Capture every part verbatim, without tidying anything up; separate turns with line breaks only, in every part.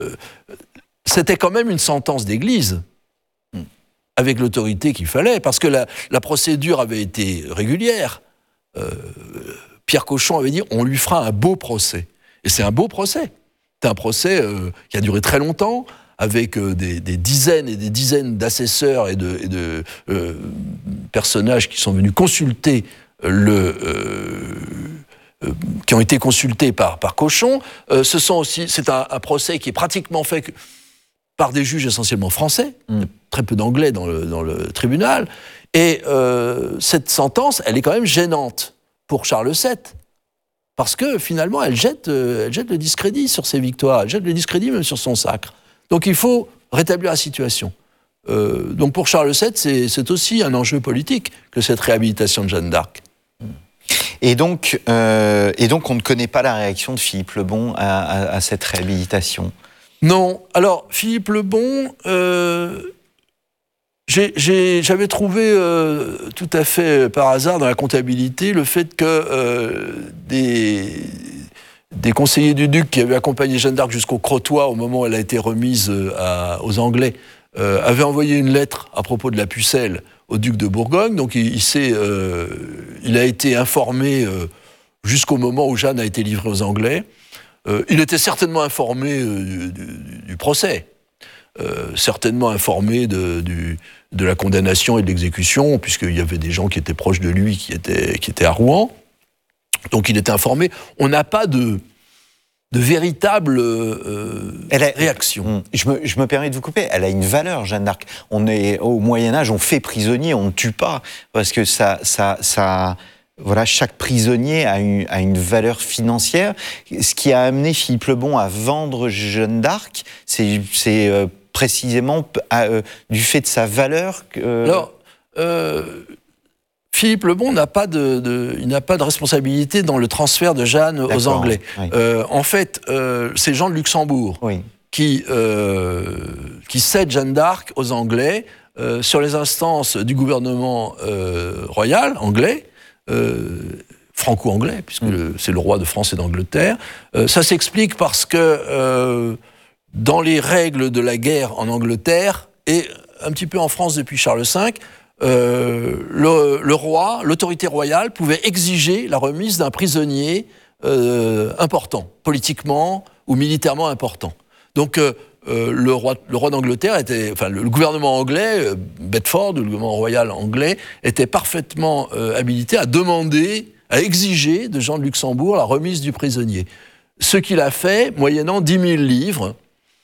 euh, c'était quand même une sentence d'église, avec l'autorité qu'il fallait, parce que la, la procédure avait été régulière. Euh, Pierre Cochon avait dit, on lui fera un beau procès. Et c'est un beau procès. C'est un procès euh, qui a duré très longtemps, avec euh, des, des dizaines et des dizaines d'assesseurs et de, et de euh, personnages qui sont venus consulter le... Euh, euh, qui ont été consultés par, par Cochon. Euh, ce sont aussi, c'est un, un procès qui est pratiquement fait que, par des juges essentiellement français, mmh. très peu d'anglais dans le, dans le tribunal. Et euh, cette sentence, elle est quand même gênante pour Charles sept. Parce que finalement, elle jette, euh, elle jette le discrédit sur ses victoires, elle jette le discrédit même sur son sacre. Donc il faut rétablir la situation. Euh, donc pour Charles sept, c'est, c'est aussi un enjeu politique que cette réhabilitation de Jeanne d'Arc.
Et donc, euh, et donc on ne connaît pas la réaction de Philippe le Bon à, à, à cette réhabilitation.
Non. Alors, Philippe le Bon, euh, j'ai, j'ai, j'avais trouvé euh, tout à fait par hasard dans la comptabilité le fait que euh, des, des conseillers du duc qui avaient accompagné Jeanne d'Arc jusqu'au Crotoy au moment où elle a été remise à, aux Anglais euh, avaient envoyé une lettre à propos de la Pucelle au duc de Bourgogne. Donc, il, il, s'est, euh, il a été informé euh, jusqu'au moment où Jeanne a été livrée aux Anglais. Euh, il était certainement informé euh, du, du, du procès, euh, certainement informé de, du, de la condamnation et de l'exécution, puisqu'il y avait des gens qui étaient proches de lui, qui étaient, qui étaient à Rouen. Donc il était informé. On n'a pas de, de véritable euh, elle a, réaction.
Je me, je me permets de vous couper. Elle a une valeur, Jeanne d'Arc. On est au Moyen-Âge, on fait prisonnier, on ne tue pas, parce que ça... ça, ça Voilà, chaque prisonnier a une, a une valeur financière. Ce qui a amené Philippe le Bon à vendre Jeanne d'Arc, c'est, c'est euh, précisément à, euh, du fait de sa valeur. Que...
Alors, euh, Philippe le Bon n'a pas de, de, il n'a pas de responsabilité dans le transfert de Jeanne D'accord, aux Anglais. Oui. Euh, en fait, euh, c'est Jean de Luxembourg oui. qui, euh, qui cède Jeanne d'Arc aux Anglais euh, sur les instances du gouvernement euh, royal anglais. Euh, franco-anglais, puisque mmh. le, c'est le roi de France et d'Angleterre. Euh, ça s'explique parce que euh, dans les règles de la guerre en Angleterre, et un petit peu en France depuis Charles cinq, euh, le, le roi, l'autorité royale, pouvait exiger la remise d'un prisonnier euh, important, politiquement ou militairement important. Donc, euh, Euh, le roi, le roi d'Angleterre était, enfin le, le gouvernement anglais, euh, Bedford, le gouvernement royal anglais, était parfaitement euh, habilité à demander, à exiger de Jean de Luxembourg la remise du prisonnier. Ce qu'il a fait, moyennant dix mille livres.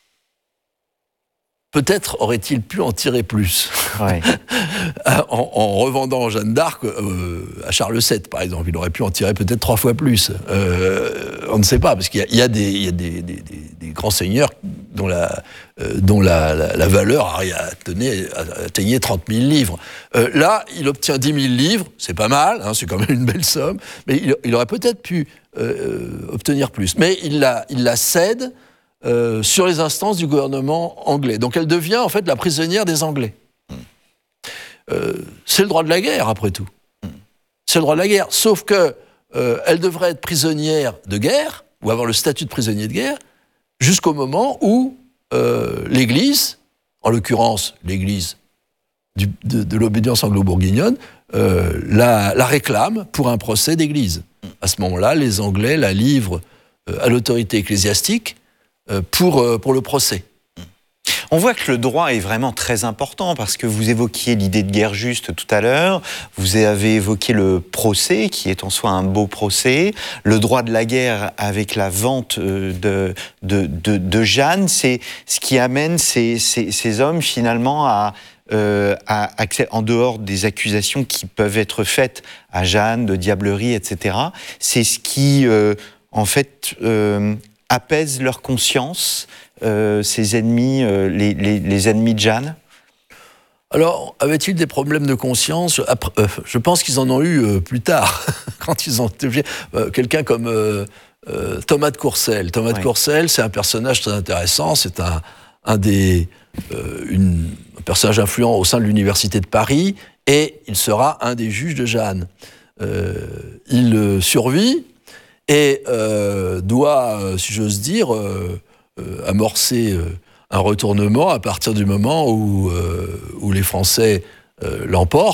Peut-être aurait-il pu en tirer plus. Ouais. en, en revendant Jeanne d'Arc euh, à Charles sept, par exemple. Il aurait pu en tirer peut-être trois fois plus. Euh, on ne sait pas, parce qu'il y a, il y a, des, il y a des, des, des, des grands seigneurs dont la, euh, dont la, la, la valeur atteignait trente mille livres. Euh, là, il obtient dix mille livres, c'est pas mal, hein, c'est quand même une belle somme, mais il, il aurait peut-être pu euh, obtenir plus. Mais il la, il la cède Euh, sur les instances du gouvernement anglais. Donc elle devient en fait la prisonnière des Anglais. Euh, c'est le droit de la guerre, après tout. C'est le droit de la guerre. Sauf que euh, elle devrait être prisonnière de guerre, ou avoir le statut de prisonnier de guerre, jusqu'au moment où euh, l'Église, en l'occurrence l'Église du, de, de l'obédience anglo-bourguignonne, euh, la, la réclame pour un procès d'Église. À ce moment-là, les Anglais la livrent euh, à l'autorité ecclésiastique Pour, pour le procès.
On voit que le droit est vraiment très important parce que vous évoquiez l'idée de guerre juste tout à l'heure, vous avez évoqué le procès qui est en soi un beau procès, le droit de la guerre avec la vente de, de, de, de Jeanne, c'est ce qui amène ces, ces, ces hommes finalement à, euh, à, à, en dehors des accusations qui peuvent être faites à Jeanne de diablerie, et cetera, c'est ce qui euh, en fait... Euh, apaise leur conscience, euh, ces ennemis, euh, les, les, les ennemis de Jeanne?
Alors, avaient-ils des problèmes de conscience? Après, euh, je pense qu'ils en ont eu euh, plus tard, quand ils ont été... Euh, quelqu'un comme euh, euh, Thomas de Courcelles. Thomas oui. de Courcelles, c'est un personnage très intéressant, c'est un, un des... Euh, une, un personnage influent au sein de l'Université de Paris, et il sera un des juges de Jeanne. Euh, il euh, survit, et euh, doit, euh, si j'ose dire, euh, euh, amorcer euh, un retournement à partir du moment où, euh, où les Français euh, l'emportent.